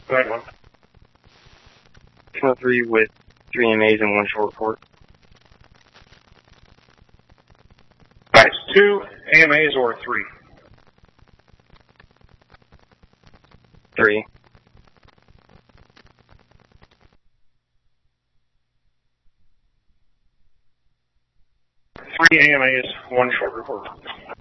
Go ahead, one. 203 with 3 AMAs and 1 short report. Alright, 2 AMAs or 3? 3. 3 AMAs, 1 short report.